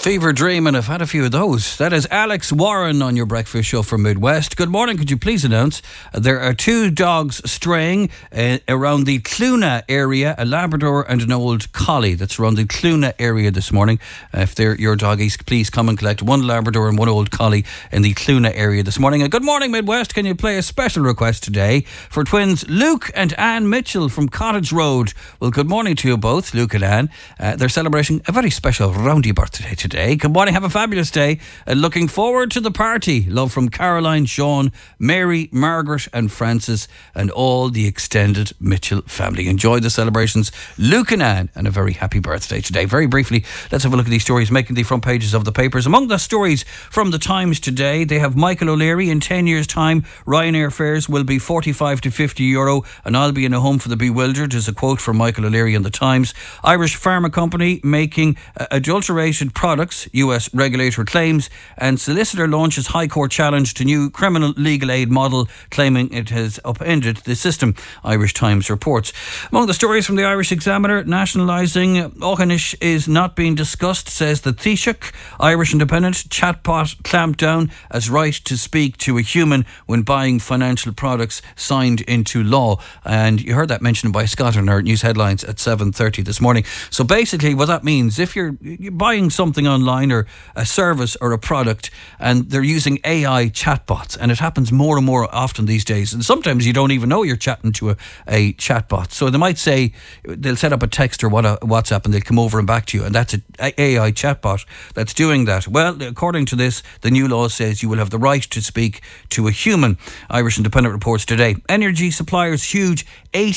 Fever Dream, and I've had a few of those. That is Alex Warren on your breakfast show from Midwest. Good morning. Could you please announce there are two dogs straying around the Cluna area, a Labrador and an old collie. That's around the Cluna area this morning. If they're your doggies, please come and collect one Labrador and one old collie in the Cluna area this morning. Good morning, Midwest. Can you play a special request today for twins Luke and Anne Mitchell from Cottage Road? Well, good morning to you both, Luke and Anne. They're celebrating a very special roundy birthday today. Good morning, have a fabulous day. Looking forward to the party. Love from Caroline, Sean, Mary, Margaret and Francis and all the extended Mitchell family. Enjoy the celebrations, Luke and Anne, and a very happy birthday today. Very briefly, let's have a look at these stories making the front pages of the papers. Among the stories from the Times today, they have Michael O'Leary. In 10 years' time, Ryanair fares will be 45 to 50 euro and I'll be in a home for the bewildered, is a quote from Michael O'Leary in the Times. Irish pharma company making adulterated products, US regulator claims, and solicitor launches High Court challenge to new criminal legal aid model, claiming it has upended the system, Irish Times reports. Among the stories from the Irish Examiner, nationalising Auchanish is not being discussed, says the Taoiseach. Irish Independent, chatbot clamped down as right to speak to a human when buying financial products signed into law. And you heard that mentioned by Scott in our news headlines at 7:30 this morning. So basically what that means, if you're buying something online or a service or a product and they're using AI chatbots, and it happens more and more often these days, and sometimes you don't even know you're chatting to a chatbot. So they might say, they'll set up a text or WhatsApp and they'll come over and back to you, and that's an AI chatbot that's doing that. Well, according to this, the new law says you will have the right to speak to a human. Irish Independent reports today. Energy suppliers huge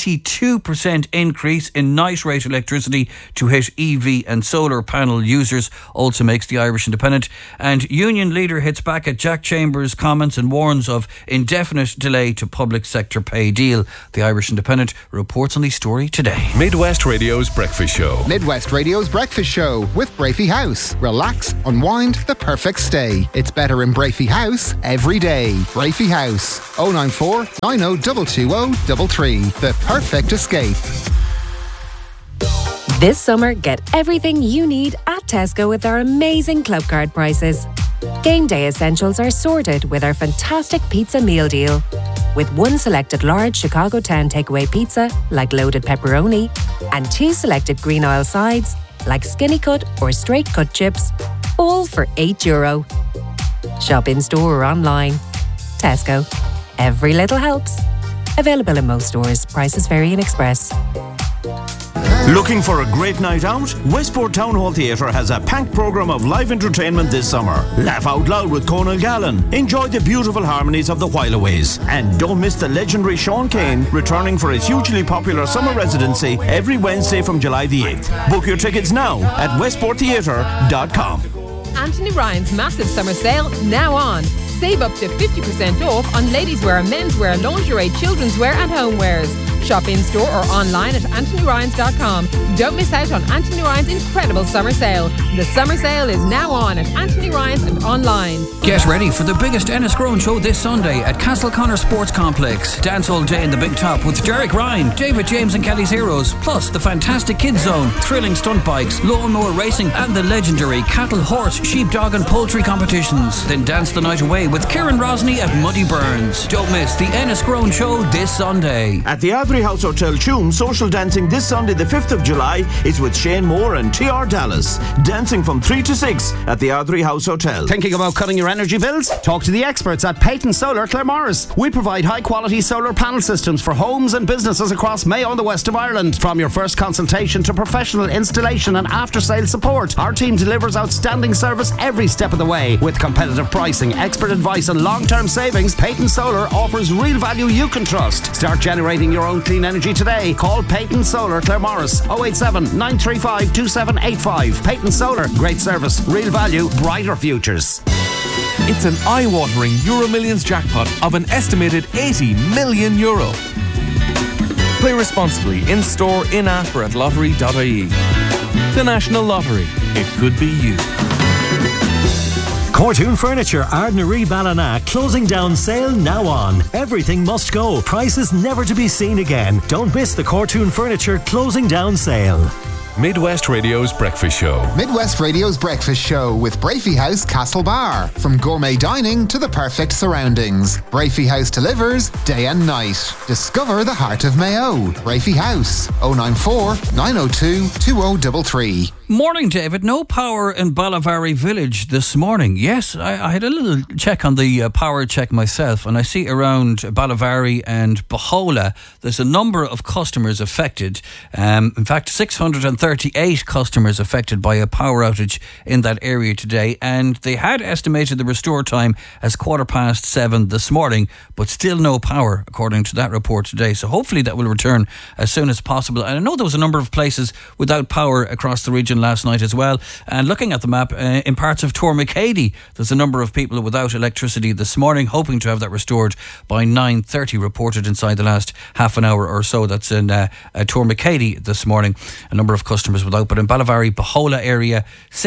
82% increase in night rate electricity to hit EV and solar panel users, also makes the Irish Independent. And union leader hits back at Jack Chambers' comments and warns of indefinite delay to public sector pay deal. The Irish Independent reports on the story today. Midwest Radio's Breakfast Show. Midwest Radio's Breakfast Show with Brafey House. Relax, unwind, the perfect stay. It's better in Brafey House every day. Brafey House, 094 90 220 the perfect escape. This summer, get everything you need at Tesco with our amazing club card prices. Game day essentials are sorted with our fantastic pizza meal deal. With one selected large Chicago 10 takeaway pizza, like loaded pepperoni, and two selected green oil sides, like skinny cut or straight cut chips, all for €8. Shop in store or online. Tesco. Every little helps. Available in most stores. Prices vary in Express. Looking for a great night out? Westport Town Hall Theatre has a packed programme of live entertainment this summer. Laugh out loud with Conal Gallen. Enjoy the beautiful harmonies of the Whileaways. And don't miss the legendary Sean Kane returning for his hugely popular summer residency every Wednesday from July the 8th. Book your tickets now at westporttheatre.com. Anthony Ryan's massive summer sale now on. Save up to 50% off on ladies' wear, menswear, lingerie, children's wear and homewares. Shop in store or online at anthonyryans.com. Don't miss out on Anthony Ryan's incredible summer sale. The summer sale is now on at Anthony Ryan's and online. Get ready for the biggest Enniscrone show this Sunday at Castleconnor Sports Complex. Dance all day in the Big Top with Derek Ryan, David James and Kelly's Heroes, plus the fantastic Kids Zone, thrilling stunt bikes, lawnmower racing and the legendary cattle, horse, sheepdog and poultry competitions. Then dance the night away with Kieran Rosny at Muddy Burns. Don't miss the Enniscrone show this Sunday. At the Ardrey House Hotel Tuam, social dancing this Sunday the 5th of July is with Shane Moore and TR Dallas. Dancing from 3 to 6 at the Ardrey House Hotel. Thinking about cutting your energy bills? Talk to the experts at Peyton Solar Claremorris. We provide high quality solar panel systems for homes and businesses across Mayo and the west of Ireland. From your first consultation to professional installation and after sales support, our team delivers outstanding service every step of the way. With competitive pricing, expert advice and long-term savings, Peyton Solar offers real value you can trust. Start generating your own clean energy today. Call Peyton Solar Claremorris 087 935 2785. Peyton Solar, great service, real value, brighter futures. It's an eye-watering Euro Millions jackpot of an estimated €80 million. Play responsibly in store, in-app or at lottery.ie. The National Lottery. It could be you. Cortoon Furniture, Ardnaree Ballina, closing down sale now on. Everything must go. Prices never to be seen again. Don't miss the Cortoon Furniture closing down sale. Midwest Radio's Breakfast Show. Midwest Radio's Breakfast Show with Brafey House Castlebar. From gourmet dining to the perfect surroundings, Brafey House delivers day and night. Discover the heart of Mayo. Brafey House, 094 902 2033. Morning, David. No power in Ballavary Village this morning. Yes, I had a little check on the power check myself, and I see around Ballavary and Bahola there's a number of customers affected. In fact, 638 customers affected by a power outage in that area today, and they had estimated the restore time as 7:15 this morning, but still no power according to that report today. So hopefully that will return as soon as possible. And I know there was a number of places without power across the region last night as well. And looking at the map, in parts of Tormacady, there's a number of people without electricity this morning, hoping to have that restored by 9:30, reported inside the last half an hour or so. That's in Tormacady this morning. A number of customers without, but in Ballavary, Bahola area,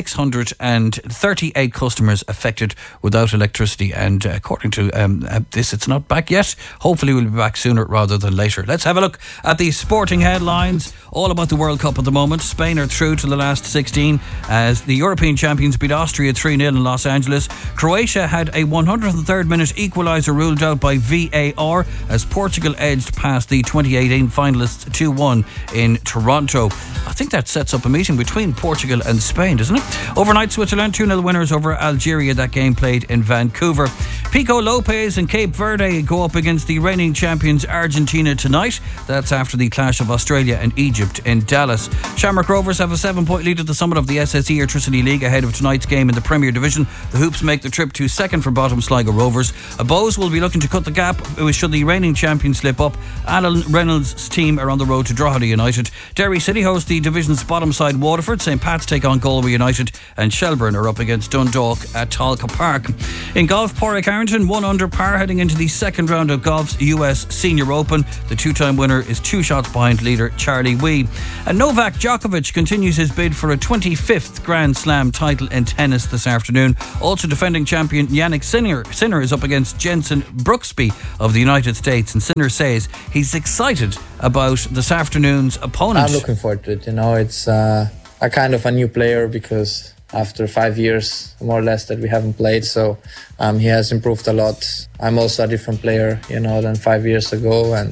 638 customers affected without electricity. And according to this, it's not back yet. Hopefully we'll be back sooner rather than later. Let's have a look at the sporting headlines. All about the World Cup at the moment. Spain are through to the last 16 as the European champions beat Austria 3-0 in Los Angeles. Croatia had a 103rd minute equaliser ruled out by VAR as Portugal edged past the 2018 finalists 2-1 in Toronto. I think that sets up a meeting between Portugal and Spain, doesn't it? Overnight, Switzerland 2-0 winners over Algeria. That game played in Vancouver. Pico Lopez and Cape Verde go up against the reigning champions Argentina tonight. That's after the clash of Australia and Egypt in Dallas. Shamrock Rovers have a 7-point lead at the summit of the SSE Airtricity League ahead of tonight's game in the Premier Division. The Hoops make the trip to second for bottom Sligo Rovers. Bows will be looking to cut the gap should the reigning champions slip up. Alan Reynolds' team are on the road to Drogheda United. Derry City host the division's bottom side Waterford. St Pat's take on Galway United, and Shelburne are up against Dundalk at Talca Park. In golf, Pádraig Harrington 1 under par heading into the second round of golf's US Senior Open. The two-time winner is 2 shots behind leader Charlie Wee. And Novak Djokovic continues his bid for a 25th Grand Slam title in tennis this afternoon. Also defending champion Yannick Sinner is up against Jensen Brooksby of the United States, and Sinner says he's excited about this afternoon's opponent. I'm looking forward to it. It's a kind of a new player because after 5 years, more or less, that we haven't played. So he has improved a lot. I'm also a different player, than 5 years ago. And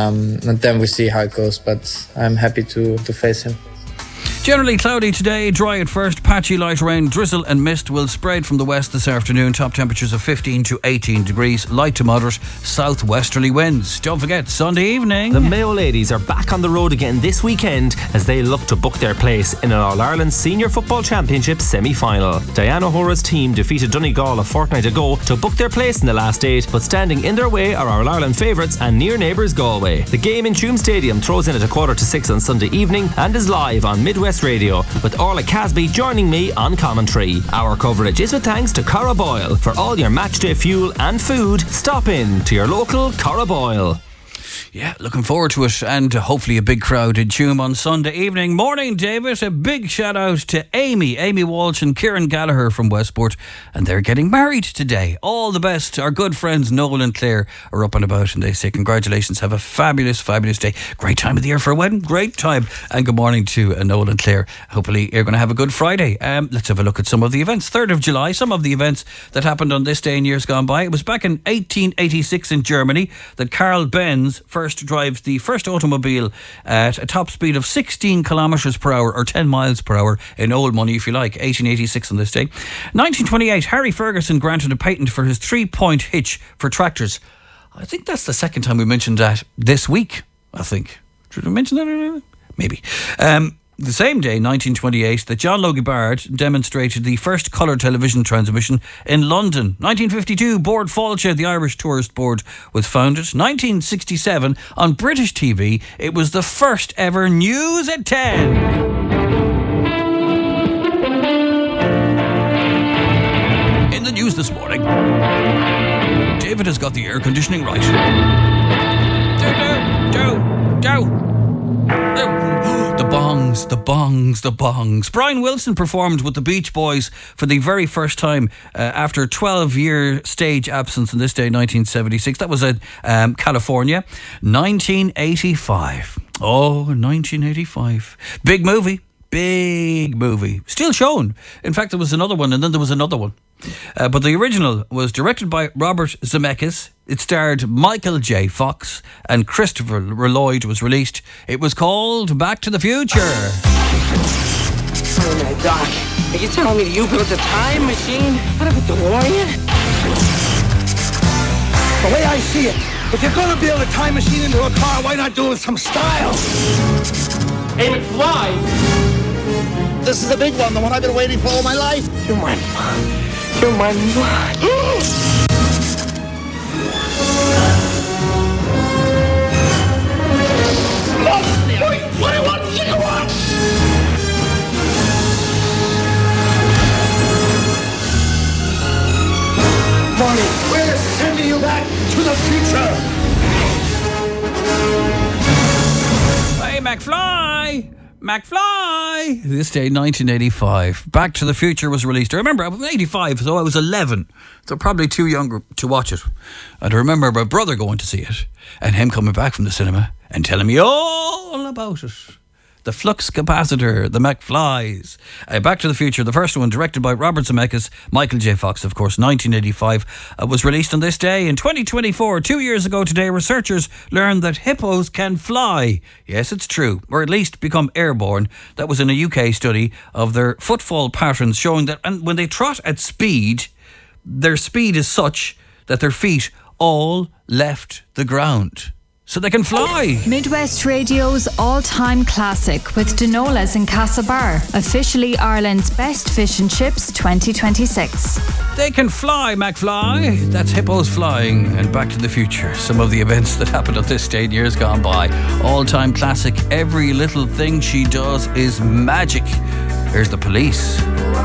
then we see how it goes. But I'm happy to face him. Generally cloudy today, dry at first, patchy light rain, drizzle and mist will spread from the west this afternoon. Top temperatures of 15 to 18 degrees, light to moderate southwesterly winds. Don't forget, Sunday evening, the Mayo ladies are back on the road again this weekend as they look to book their place in an All-Ireland Senior Football Championship semi-final. Diana Hora's team defeated Donegal a fortnight ago to book their place in the last 8, but standing in their way are All-Ireland favourites and near neighbours Galway. The game in Tuam Stadium throws in at 5:45 on Sunday evening and is live on Midwest Radio, with Orla Casby joining me on commentary. Our coverage is with thanks to Cara Boyle. For all your matchday fuel and food, stop in to your local Cara Boyle. Yeah, looking forward to it, and hopefully a big crowd in Tuam on Sunday evening. Morning, David. A big shout out to Amy Walsh and Kieran Gallagher from Westport, and they're getting married today. All the best. Our good friends Noel and Claire are up and about, and they say congratulations. Have a fabulous day. Great time of the year for a wedding. Great time. And good morning to Noel and Claire. Hopefully you're going to have a good Friday. Let's have a look at some of the events. 3rd of July, some of the events that happened on this day in years gone by. It was back in 1886 in Germany that Carl Benz first drives the first automobile at a top speed of 16 kilometres per hour, or 10 miles per hour in old money if you like. 1886 on this day. 1928, Harry Ferguson granted a patent for his 3-point hitch for tractors. I think that's the second time we mentioned that this week, I think. Did we mention that? Maybe. The same day, 1928, that John Logie Baird demonstrated the first colour television transmission in London. 1952, Bord Fáilte, the Irish Tourist Board, was founded. 1967, on British TV, it was the first ever News at 10. In the news this morning, David has got the air conditioning right. The bongs. Brian Wilson performed with the Beach Boys for the very first time after a 12-year stage absence on this day, 1976. That was in California. 1985. Oh, 1985. Big movie. Big movie. Still shown. In fact, there was another one and then there was another one. But the original was directed by Robert Zemeckis. It starred Michael J. Fox and Christopher Lloyd. Was released. It was called Back to the Future. Wait a minute, Doc. Are you telling me that you built a time machine? What about DeLorean? The way I see it, if you're gonna build a time machine into a car, why not do it with some style? Hey, McFly! This is a big one, the one I've been waiting for all my life. You're my What gigawatts? Marty, we're sending you back to the future. Hey, McFly! McFly! This day, 1985. Back to the Future was released. I remember, I was 85, so I was 11. So probably too young to watch it. And I remember my brother going to see it and him coming back from the cinema and telling me all about it. The flux capacitor, the McFlys. Back to the Future, the first one, directed by Robert Zemeckis, Michael J. Fox, of course, 1985, was released on this day. In 2024, 2 years ago today, researchers learned that hippos can fly. Yes, it's true, or at least become airborne. That was in a UK study of their footfall patterns, showing that when they trot at speed, their speed is such that their feet all left the ground. So they can fly. Midwest Radio's all-time classic with Dinolas in Castlebar. Officially Ireland's best fish and chips 2026. They can fly, McFly. That's hippos flying. And Back to the Future. Some of the events that happened on this day in years gone by. All-time classic. Every little thing she does is magic. Here's the Police.